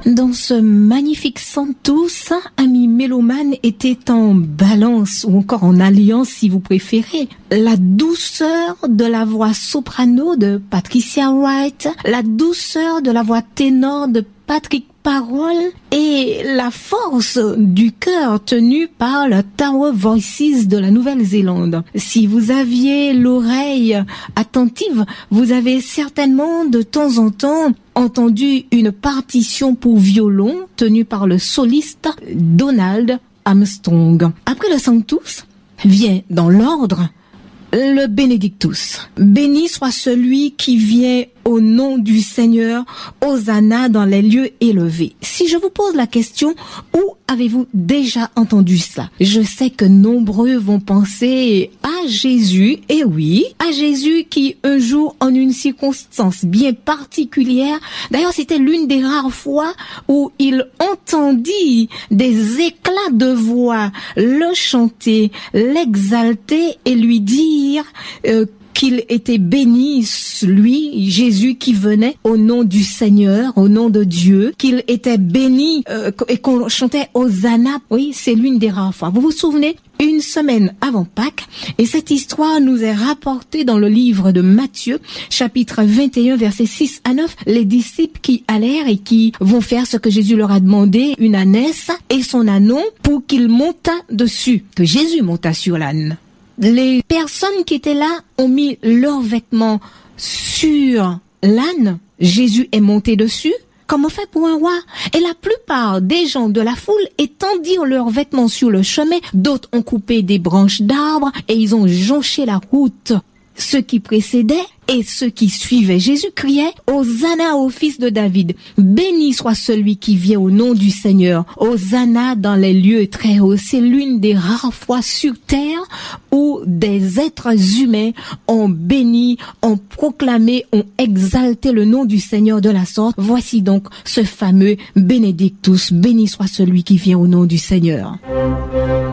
Dans ce magnifique Sanctus, Ami Mélomane était en balance ou encore en alliance si vous préférez. La douceur de la voix soprano de Patricia Wright, la douceur de la voix ténor de Patrick Parole et la force du chœur tenu par le Tower Voices de la Nouvelle-Zélande. Si vous aviez l'oreille attentive, vous avez certainement de temps en temps entendu une partition pour violon tenue par le soliste Donald Armstrong. Après le Sanctus vient dans l'ordre le Benedictus. Béni soit celui qui vient au nom du Seigneur, Hosanna dans les lieux élevés. Si je vous pose la question, où avez-vous déjà entendu cela? Je sais que nombreux vont penser à Jésus, et oui, à Jésus qui un jour, en une circonstance bien particulière, d'ailleurs c'était l'une des rares fois où il entendit des éclats de voix le chanter, l'exalter et lui dire qu'il était béni, lui, Jésus qui venait au nom du Seigneur, au nom de Dieu, qu'il était béni et qu'on chantait Hosanna. Oui, c'est l'une des rares fois. Vous vous souvenez? Une semaine avant Pâques, et cette histoire nous est rapportée dans le livre de Matthieu, chapitre 21, versets 6 à 9, les disciples qui allèrent et qui vont faire ce que Jésus leur a demandé, une ânesse et son ânon, pour qu'il monta dessus, que Jésus monta sur l'âne. Les personnes qui étaient là ont mis leurs vêtements sur l'âne. Jésus est monté dessus, comme on fait pour un roi. Et la plupart des gens de la foule étendirent leurs vêtements sur le chemin. D'autres ont coupé des branches d'arbres et ils ont jonché la route. Ceux qui précédaient et ceux qui suivaient Jésus criaient « Hosanna au fils de David ! Béni soit celui qui vient au nom du Seigneur ! Hosanna dans les lieux très hauts !» C'est l'une des rares fois sur terre où des êtres humains ont béni, ont proclamé, ont exalté le nom du Seigneur de la sorte. Voici donc ce fameux Benedictus, béni soit celui qui vient au nom du Seigneur.